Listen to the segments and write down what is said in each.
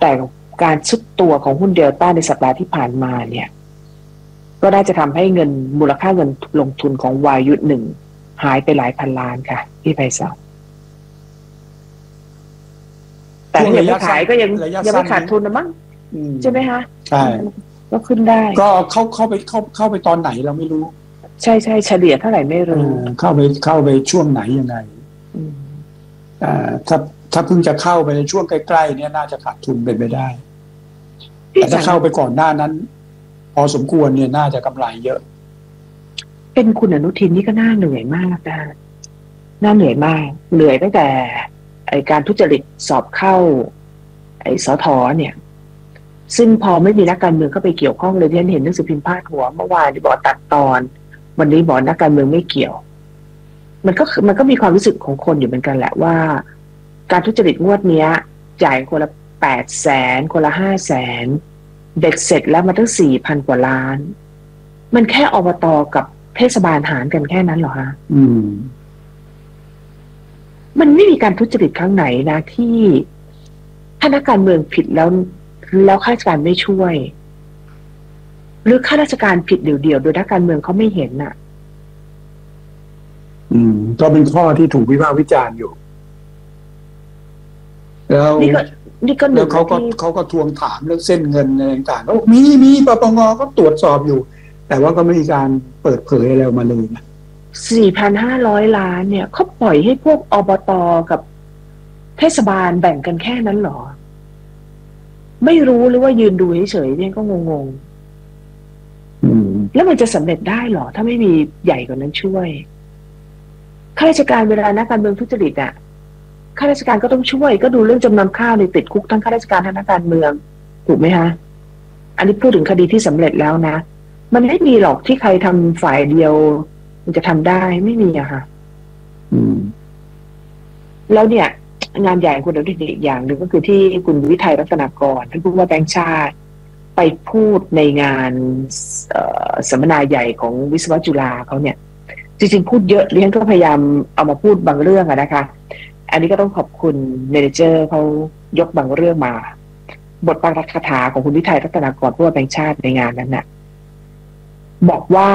แต่การซุดตัวของหุ้นเดลต้าในสัปดาห์ที่ผ่านมาเนี่ยก็น่าจะทำให้เงินมูลค่าเงินลงทุนของวายุหนึ่งหายไปหลายพันล้านค่ะพี่ไพศาลแต่ถ้ายังไม่ขายก็ยังไม่ขาดทุนนะมั้งใช่ไหมคะใช่ก็ขึ้นได้ก็เข้าไปตอนไหนเราไม่รู้ใช่เฉลี่ยเท่าไหร่ไม่รู้เข้าไปช่วงไหนยังไงถ้าเพิ่งจะเข้าไปในช่วงใกล้ๆเนี่ยน่าจะขาดทุนเป็นไปได้แต่ถ้าเข้าไปก่อนหน้านั้นพอสมควรเนี่ยน่าจะกำไรเยอะเป็นคุณอนุทินนี่ก็น่าเหนื่อยมากนะน่าเหนื่อยมากเหนื่อยตั้งแต่ไอการทุจริตสอบเข้าไอสทเนี่ยซึ่งพอไม่มีนักการเมืองเข้าไปเกี่ยวข้องเลยที่ฉันเห็นหนังสือพิมพ์พาดหัวเมื่อวานที่บอกตัดตอนวันนี้บอกนักการเมืองไม่เกี่ยวมันก็มีความรู้สึกของคนอยู่เหมือนกันแหละว่าการทุจริตงวดเนี้ยจ่ายคนละ800,000คนละ500,000เบ็ดเสร็จแล้วมาตั้ง4,000 กว่าล้านมันแค่อบต.กับเทศบาลหารกันแค่นั้นเหรอฮะมันไม่มีการทุจริตครั้งไหนนะที่ถ้านักการเมืองผิดแล้วข้าราชการไม่ช่วยหรือข้าราชการผิดเดี่ยวๆโดยนักการเมืองเขาไม่เห็นน่ะก็เป็นข้อที่ถูกวิพากษ์วิจารณ์อยู่แล้วนี่ก็แล้วเขาก็ทวงถามเรื่องเส้นเงินอะไรต่างๆโอ้มีปปงก็ตรวจสอบอยู่แต่ว่าก็ไม่มีการเปิดเผยอะไรออกมาเลยนะ 4,500 ล้านเนี่ยเขาปล่อยให้พวกอบต.กับเทศบาลแบ่งกันแค่นั้นหรอไม่รู้หรือว่ายืนดูเฉยๆเนี่ยก็งงๆแล้วมันจะสำเร็จได้หรอถ้าไม่มีใหญ่กว่านั้นช่วยข้าราชการเวลานักการเมืองทุจริตอ่ะข้าราชการก็ต้องช่วยก็ดูเรื่องจำนำข้าวในติดคุกทั้งข้าราชการทั้งนักการเมืองถูกไหมฮะอันนี้พูดถึงคดีที่สำเร็จแล้วนะมันไม่มีหรอกที่ใครทำฝ่ายเดียวมันจะทำได้ไม่มีอะค่ะแล้วเนี่ยงานใหญ่คุณอนุทินอีกอย่างหนึ่งก็คือที่คุณวิทัยรัตนากรท่านผู้ว่าแบงค์ชาติไปพูดในงานสัมมนาใหญ่ของวิศวะจุฬาเขาเนี่ยจริงๆพูดเยอะดิฉันก็พยายามเอามาพูดบางเรื่องอะนะคะอันนี้ก็ต้องขอบคุณเมเนเจอร์เขายกบางเรื่องมาบทปาฐกถาของคุณวิทัยรัตนากรผู้ว่าแบงค์ชาติในงานนั้นน่ะบอกว่า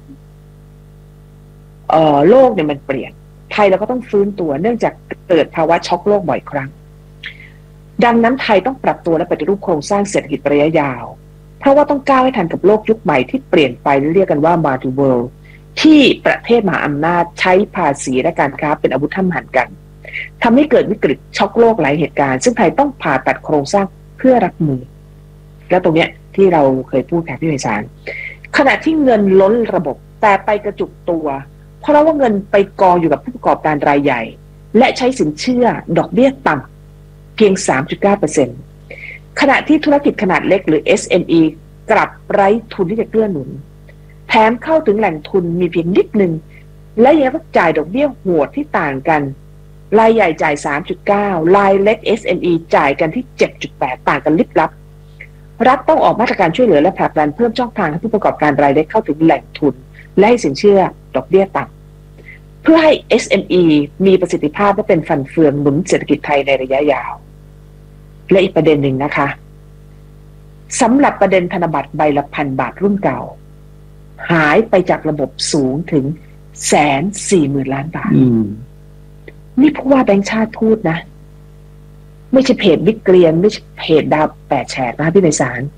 โลกเนี่ยมันเปลี่ยนไทยเราก็ต้องฟื้นตัวเนื่องจากเกิดภาวะช็อกโลกบ่อยครั้งดังนั้นไทยต้องปรับตัวและปฏิรูปโครงสร้างเศรษฐกิจระยะยาวเพราะว่าต้องก้าวให้ทันกับโลกยุคใหม่ที่เปลี่ยนไปเรียกกันว่า Multi World ที่ประเทศมหาอำนาจใช้ภาษีและการค้าเป็นอาวุธห้ำหั่นกันทำให้เกิดวิกฤตช็อกโลกหลายเหตุการณ์ซึ่งไทยต้องผ่าตัดโครงสร้างเพื่อรับมือแล้วตรงเนี้ยที่เราเคยพูดค่ะพี่ไพศาลขณะที่เงินล้นระบบแต่ไปกระจุกตัวเพราะว่าเงินไปกองอยู่กับผู้ประกอบการรายใหญ่และใช้สินเชื่อดอกเบี้ยต่ำเพียง 3.9% ขณะที่ธุรกิจขนาดเล็กหรือ SME กลับไร้ทุนที่จะเกื้อหนุนแถมเข้าถึงแหล่งทุนมีเพียงนิดนึงและยังต้องจ่ายดอกเบี้ยโหดที่ต่างกันรายใหญ่จ่าย 3.9 รายเล็ก SME จ่ายกันที่ 7.8 ต่างกันลิบลับรัฐต้องออกมาตรการช่วยเหลือและผลักดันเพิ่มช่องทางให้ผู้ประกอบการรายเล็กเข้าถึงแหล่งทุนและให้สินเชื่อดอกเบี้ยต่ำเพื่อให้ SME มีประสิทธิภาพและเป็นฟันเฟืองหนุนเศรษฐกิจไทยในระยะยาวและอีกประเด็นหนึ่งนะคะสำหรับประเด็นธนบัตรใบละ1,000 บาทรุ่นเก่าหายไปจากระบบสูงถึง140,000 ล้านบาทนี่ผู้ว่าแบงค์ชาติพูดนะไม่ใช่เพจบิ๊กเกรียนไม่ใช่เพจดาว8 แฉกนะพี่ไพศาล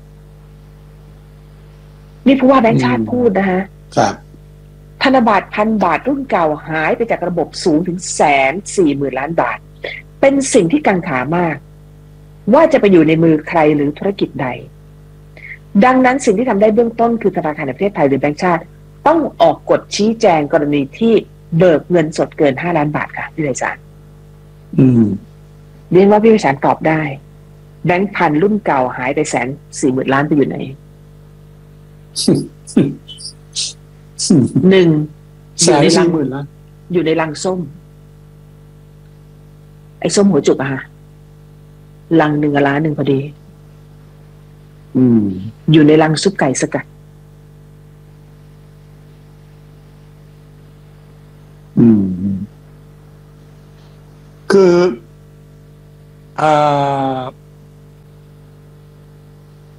นี่ผู้ว่าแบงค์ชาติพูดนะฮะธนบัตร1,000 บาทรุ่นเก่าหายไปจากระบบสูงถึง140,000 ล้านบาทเป็นสิ่งที่กังขามากว่าจะไปอยู่ในมือใครหรือธุรกิจใดดังนั้นสิ่งที่ทำได้เบื้องต้นคือธนาคารแห่งประเทศไทยหรือแบงก์ชาติต้องออกกฎชี้แจงกรณีที่เบิกเงินสดเกิน5 ล้านบาทค่ะพี่ไพศาลเรียกว่าพี่ไพศาลตอบได้แบงค์พันรุ่นเก่าหายไป140,000 ล้านไปอยู่ไหน 1อยู่ในลังอยู่ในลังส้มไอ้ส้มหัวจุกอะฮะลัง1 ล้านพอดีอยู่ในลังซุปไก่สกัดคือ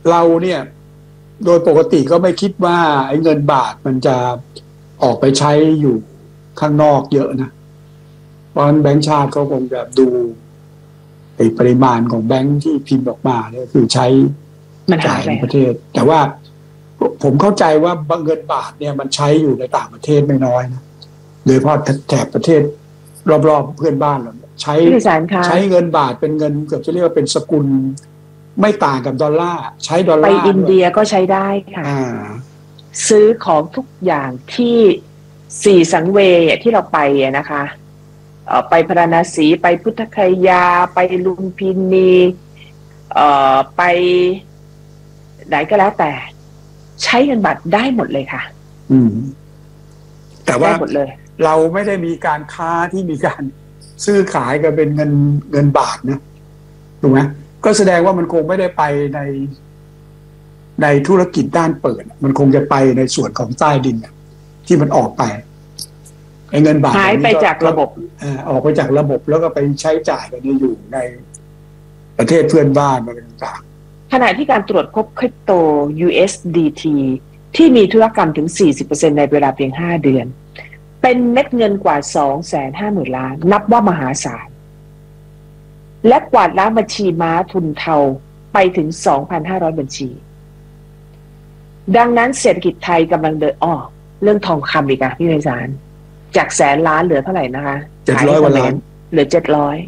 เราเนี่ยโดยปกติก็ไม่คิดว่าไอ้เงินบาทมันจะออกไปใช้อยู่ข้างนอกเยอะนะเพราะฉะนั้นแบงก์ชาติเขาคงจะดูไอ้ปริมาณของแบงก์ที่พิมพ์ออกมาเนี่ยคือใช้จ่ายในประเทศแต่ว่าผมเข้าใจว่าเงินบาทเนี่ยมันใช้อยู่ในต่างประเทศไม่น้อยนะโดยเฉพาะแถบประเทศรอบๆเพื่อนบ้านเราใช้เงินบาทเป็นเงินเกือบจะเรียกว่าเป็นสกุลไม่ต่างกับดอลลาร์ใช้ดอลลาร์ไปอินเดียก็ใช้ได้ค่ะซื้อของทุกอย่างที่สี่สังเวยที่เราไปนะคะไปพาราณสีไปพุทธคยาไปลุมพินีไปไหนก็แล้วแต่ใช้เงินบาทได้หมดเลยค่ะแต่ว่าเราไม่ได้มีการค้าที่มีการซื้อขายกันเป็นเงินบาทนะถูกไหมก็แสดงว่ามันคงไม่ได้ไปในธุรกิจด้านเปิดมันคงจะไปในส่วนของใต้ดินที่มันออกไปไอ้เงินบาทหายไปจากระบบออกไปจากระบบแล้วก็ไปใช้จ่ายกันอยู่ในประเทศเพื่อนบ้านอะไรต่างๆขณะที่การตรวจพบคริปโต USDT ที่มีธุรกรรมถึง 40% ในเวลาเพียง5เดือนเป็นเม็ดเงินกว่า 250,000 ล้านนับว่ามหาศาลและกวาดล้างบัญชีม้าทุนเทาไปถึง 2,500 บัญชีดังนั้นเศรษฐกิจไทยกำลังเดินเรื่องทองคำอีกอะพี่ไพศาลจาก100,000 ล้านเหลือเท่าไหร่นะคะ 700 กว่าล้านเหลือ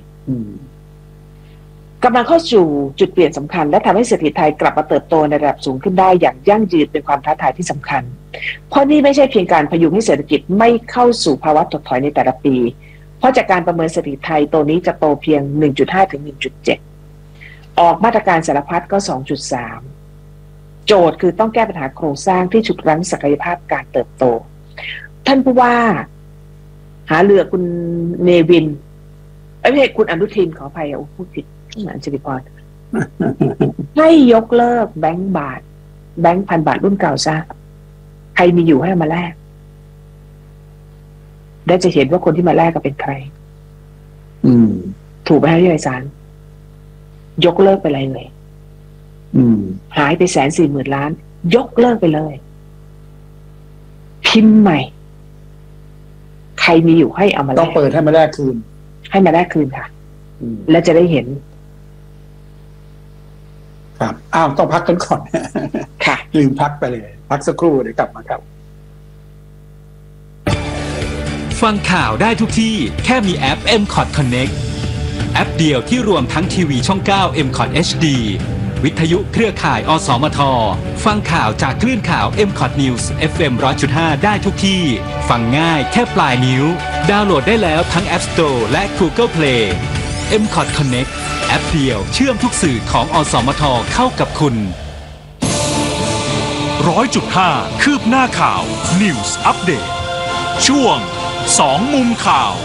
700กำลังเข้าสู่จุดเปลี่ยนสำคัญและทำให้เศรษฐกิจไทยกลับมาเติบโตในระดับสูงขึ้นได้อย่างยั่งยืนเป็นความท้าทายที่สำคัญเพราะนี่ไม่ใช่เพียงการพยุงให้เศรษฐกิจไม่เข้าสู่ภาวะถดถอยในแต่ละปีเพราะจากการประเมินเศรษฐกิจไทยตัวนี้จะโตเพียง 1.5 ถึง 1.7 ออกมาตรการสารพัดก็ 2.3 โจทย์คือต้องแก้ปัญหาโครงสร้างที่ฉุดรั้งศักยภาพการเติบโตท่านผู้ว่าหาเรือคุณเนวินไม่ใช่คุณอนุทินขออภัยพูดผิดท่านอัญชลีพรให้ยกเลิกแบงก์บาทแบงก์พันบาทรุ่นเก่าซะใครมีอยู่ให้มาแลกได้จะเห็นว่าคนที่มาแลกก็เป็นใครถูกไหมพี่ไพศาลยกเลิกไปเลยหายไป140,000 ล้านยกเลิกไปเลยพิมพ์ใหม่ใครมีอยู่ให้เอามาแลกต้องเปิดให้มาแลกคืนค่ะแล้วจะได้เห็นครับต้องพักกันก่อนค่ะลืมพักไปเลยพักสักครู่เดี๋ยวกลับมาครับฟังข่าวได้ทุกที่แค่มีแอป MCOT Connect แอปเดียวที่รวมทั้งทีวีช่อง 9 MCOT HD วิทยุเครือข่ายอสมทฟังข่าวจากคลื่นข่าว MCOT News FM 100.5 ได้ทุกที่ฟังง่ายแค่ปลายนิ้วดาวน์โหลดได้แล้วทั้ง App Store และ Google Play MCOT Connect แอปเดียวเชื่อมทุกสื่อของอสมทเข้ากับคุณ 100.5 คืบหน้าข่าว News Update ช่วง2 มุมข่าว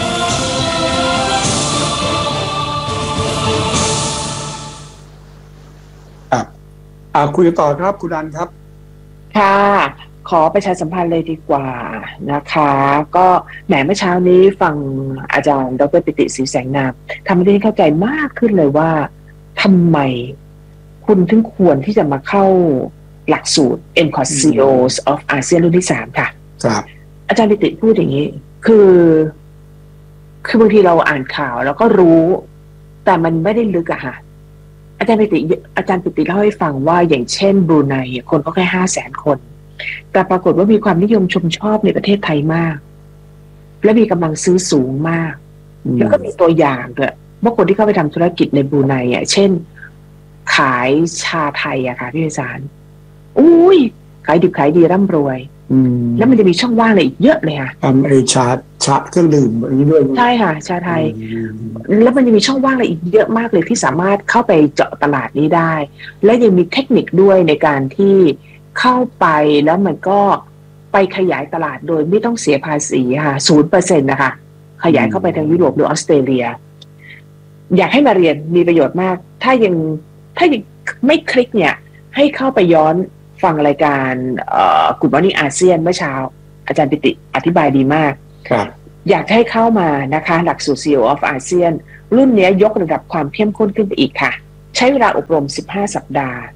คุยกันต่อครับคุณอันครับค่ะขอประชาสัมพันธ์เลยดีกว่านะคะก็แหมเมื่อเช้านี้ฟังอาจารย์ดร.ปิติศรีแสงนามทำให้ได้เข้าใจมากขึ้นเลยว่าทำไมคุณถึงควรที่จะมาเข้าหลักสูตร MCOT CEOs of ASEAN รุ่นที่ 3ค่ะครับอาจารย์ปิติพูดอย่างนี้คือบางทีเราอ่านข่าวแล้วก็รู้แต่มันไม่ได้ลึกอะค่ะอาจารย์ปิติเล่าให้ฟังว่าอย่างเช่นบรูไนคนก็แค่500,000 คนแต่ปรากฏว่ามีความนิยมชมชอบในประเทศไทยมากและมีกำลังซื้อสูงมากแล้วก็มีตัวอย่างด้วยว่าคนที่เข้าไปทำธุรกิจในบรูไนเช่นขายชาไทยอะค่ะพี่วิสารขายดิบขายดีร่ำรวยแล้วมันจะมีช่องว่างอะไรอีกเยอะเลยค่ะทำไอ้ชาเครื่องดื่มอันนี้ด้วยใช่ค่ะชาไทยแล้วมันจะมีช่องว่างอะไรอีกเยอะมากเลยที่สามารถเข้าไปเจาะตลาดนี้ได้และยังมีเทคนิคด้วยในการที่เข้าไปแล้วมันก็ไปขยายตลาดโดยไม่ต้องเสียภาษีค่ะ 0% นะคะขยายเข้าไปทางยุโรปหรือออสเตรเลียอยากให้มาเรียนมีประโยชน์มากถ้ายังไม่คลิกเนี่ยให้เข้าไปย้อนฟังรายการGood Morning ASEAN เมื่อเช้าอาจารย์ปิติอธิบายดีมากครับอยากให้เข้ามานะคะหลักสูตร CEO of ASEAN รุ่นนี้ยกระดับความเข้มข้นขึ้นไปอีกค่ะใช้เวลาอบรม15 สัปดาห์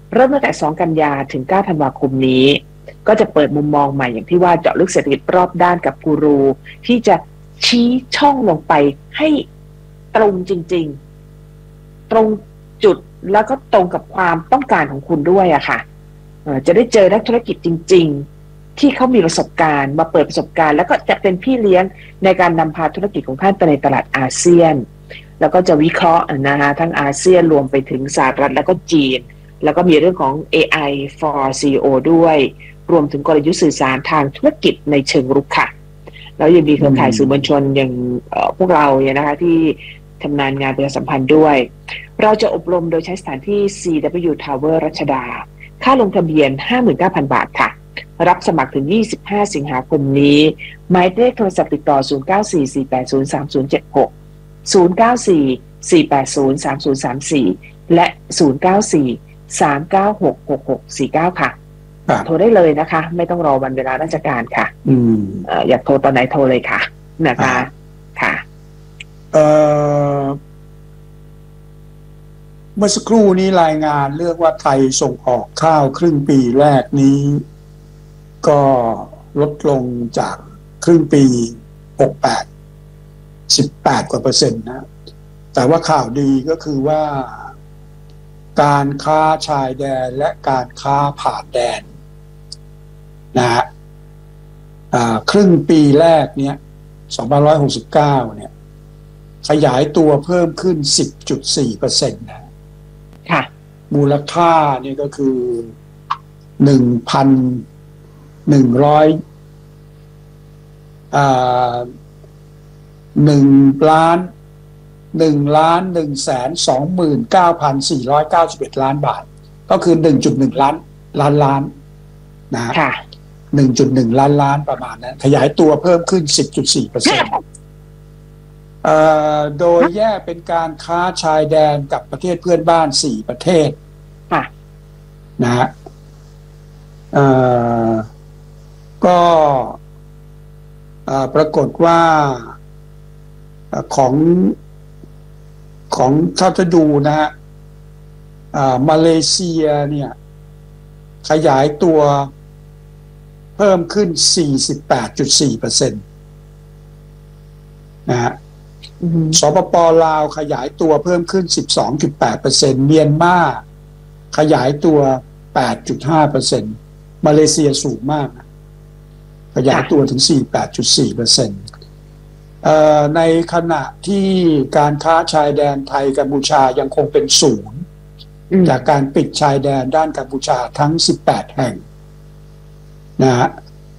เริ่มตั้งแต่2 กันยาถึง 9 ธันวาคมนี้ก็จะเปิดมุมมองใหม่อย่างที่ว่าเจาะลึกเศรษฐกิจรอบด้านกับกูรูที่จะชี้ช่องลงไปให้ตรงจริงๆตรงจุดแล้วก็ตรงกับความต้องการของคุณด้วยอะค่ะจะได้เจอนักธุรกิจจริงๆที่เขามีประสบการณ์มาเปิดประสบการณ์แล้วก็จะเป็นพี่เลี้ยงในการนำพาธุรกิจของท่านไปในตลาดอาเซียนแล้วก็จะวิเคราะห์นะคะทั้งอาเซียนรวมไปถึงสหรัฐแล้วก็จีนแล้วก็มีเรื่องของ AI for CEO ด้วยรวมถึงกลยุทธ์สื่อสารทางธุรกิจในเชิงรุกค่ะแล้วยังมีเครือข่ายสื่อมวลชนอย่างพวกเราเนี่ยนะคะที่ทำงานประชาสัมพันธ์ด้วยเราจะอบรมโดยใช้สถานที่ CW Tower รัชดาค่าลงทะเบียน 59,000 บาทค่ะรับสมัครถึง25 สิงหาคมนี้หมายเลขโทรศัพท์ติดต่อ0944803076 094-480-3034 และ 094-396-6649 ค่ะโทรได้เลยนะคะไม่ต้องรอวันเวลาราชการค่ะอยากโทรตอนไหนโทรเลยค่ะนะคะค่ะเมื่อสักครู่นี้รายงานเรื่องว่าไทยส่งออกข้าวครึ่งปีแรกนี้ก็ลดลงจากครึ่งปี18 กว่า%นะแต่ว่าข่าวดีก็คือว่าการค้าชายแดนและการค้าผ่านแดนนะฮะครึ่งปีแรกเนี่ย2569เนี่ยขยายตัวเพิ่มขึ้น 10.4% นะค่ะมูลค่านี่ก็คือ 1,129,491 ล้านบาทก็คือ 1.1 ล้านนะฮะ 1.1 ล้านประมาณนั้นขยายตัวเพิ่มขึ้น 10.4%โดยแยกเป็นการค้าชายแดนกับประเทศเพื่อนบ้าน4 ประเทศนะฮะก็ปรากฏว่าของถ้าจะดูนะฮะมาเลเซียเนี่ยขยายตัวเพิ่มขึ้น 48.4% นะฮะสปป.ลาวขยายตัวเพิ่มขึ้น 12.8% เมียนมาขยายตัว 8.5% มาเลเซียสูงมากนะขยายตัวถึง 48.4% ในขณะที่การค้าชายแดนไทยกัมพูชายังคงเป็นศูนย์จากการปิดชายแดนด้านกัมพูชาทั้ง18 แห่งนะฮะ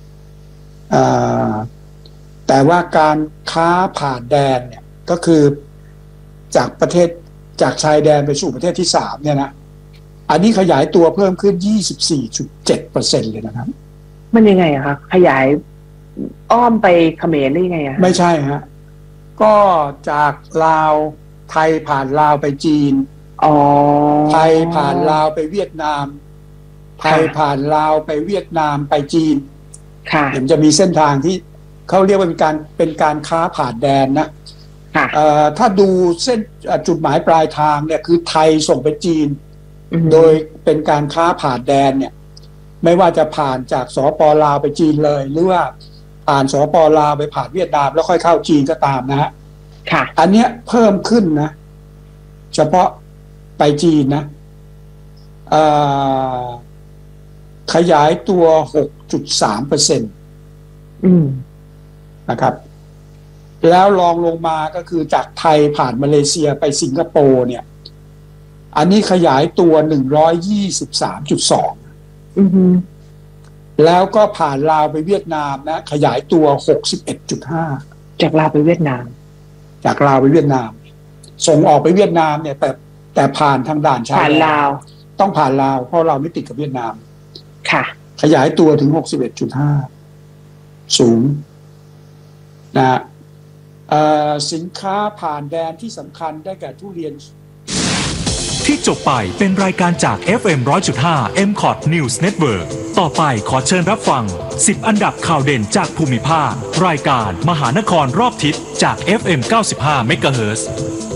แต่ว่าการค้าผ่านแดนเนี่ยก็คือจากชายแดนไปสู่ประเทศที่3เนี่ยนะอันนี้ขยายตัวเพิ่มขึ้น 24.7% เลยนะครับมันยังไงอะคะขยายอ้อมไปเขมรหรือยังไงอะไม่ใช่ฮะก็จากลาวไทยผ่านลาวไปจีนไทยผ่านลาวไปเวียดนามไทยผ่านลาวไปเวียดนามไปจีนเห็นจะมีเส้นทางที่เขาเรียกว่าเป็นการค้าผ่านแดนนะถ้าดูเส้นจุดหมายปลายทางเนี่ยคือไทยส่งไปจีนโดยเป็นการค้าผ่านแดนเนี่ยไม่ว่าจะผ่านจากสป.ลาวไปจีนเลยหรือว่าผ่านสป.ลาวไปผ่านเวียดนามแล้วค่อยเข้าจีนก็ตามนะฮะอันเนี้ยเพิ่มขึ้นนะเฉพาะไปจีนนะขยายตัว 6.3% นะครับแล้วรองลงมาก็คือจากไทยผ่านมาเลเซียไปสิงคโปร์เนี่ยอันนี้ขยายตัว 123.2 แล้วก็ผ่านลาวไปเวียดนามนะขยายตัว 61.5 จากลาวไปเวียดนามส่งออกไปเวียดนามเนี่ยแต่ผ่านทางด่านชายแดนลาวต้องผ่านลาวเพราะเราไม่ติดกับเวียดนามค่ะขยายตัวถึง 61.5 สูงนะสินค้าผ่านแดนที่สำคัญได้แก่ทุเรียนที่จบไปเป็นรายการจาก FM 100.5 MCOT News Network ต่อไปขอเชิญรับฟัง10 อันดับข่าวเด่นจากภูมิภาครายการมหานครรอบทิศจาก FM 95 MHz